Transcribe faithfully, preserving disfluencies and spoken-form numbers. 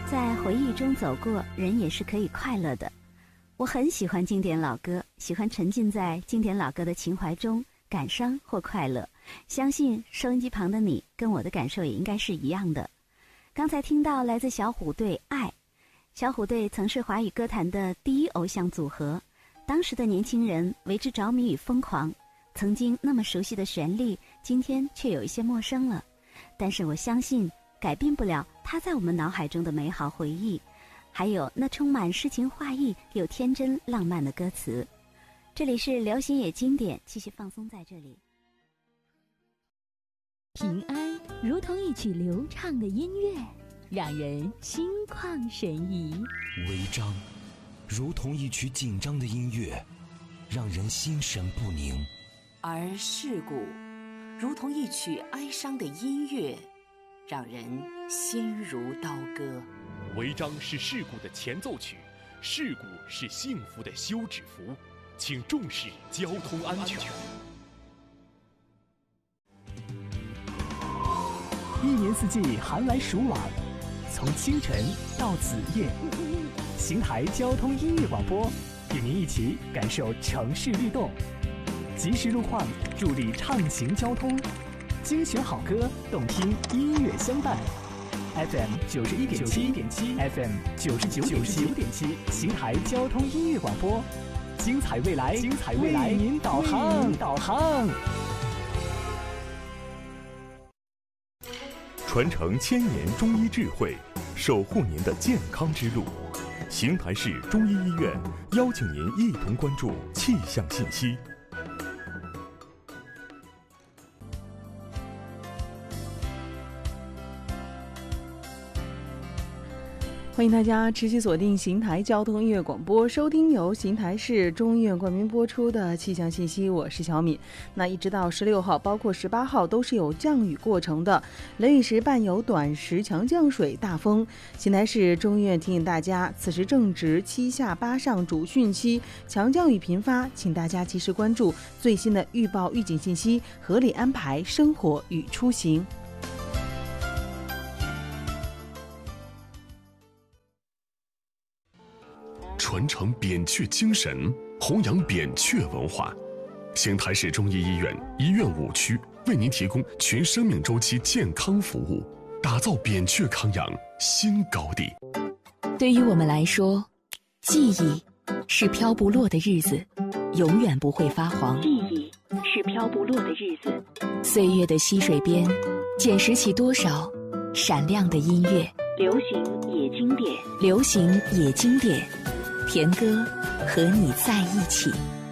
在回忆中走过，人也是可以快乐的。我很喜欢经典老歌，喜欢沉浸在经典老歌的情怀中，感伤或快乐。相信收音机旁的你跟我的感受也应该是一样的。刚才听到来自小虎队《爱》，小虎队曾是华语歌坛的第一偶像组合，当时的年轻人为之着迷与疯狂。曾经那么熟悉的旋律，今天却有一些陌生了。但是我相信，改变不了它在我们脑海中的美好回忆，还有那充满诗情画意又天真浪漫的歌词。这里是流行也经典，继续放松在这里。 平安如同一曲流畅的音乐，让人心旷神怡； 违章如同一曲紧张的音乐，让人心神不宁； 而世故如同一曲哀伤的音乐，让人心如刀割。 违章是事故的前奏曲，事故是幸福的休止符，请重视交通安全。 一年四季寒来暑往，从清晨到子夜，邢台交通音乐广播与您一起感受城市律动，及时路况助力畅行交通，精选好歌，动听音乐相伴。F M 九十一点七，F M 九十九点七，邢台交通音乐广播，精彩未来，精彩未来，为您导航，导航。 传承千年中医智慧，守护您的健康之路。邢台市中医医院邀请您一同关注气象信息。 欢迎大家持续锁定邢台交通音乐广播，收听由邢台市中医院冠名播出的气象信息。我是小敏。那一直到十六号，包括十八号都是有降雨过程的，雷雨时伴有短时强降水、大风。邢台市中医院提醒大家，此时正值七下八上主汛期，强降雨频发，请大家及时关注最新的预报预警信息，合理安排生活与出行。 传承扁鹊精神，弘扬扁鹊文化。邢台市中医医院医院五区为您提供全生命周期健康服务，打造扁鹊康养新高地。 对于我们来说，记忆是飘不落的日子，永远不会发黄。记忆是飘不落的日子，岁月的溪水边，捡拾起多少闪亮的音乐。流行也经典，流行也经典。田歌和你在一起。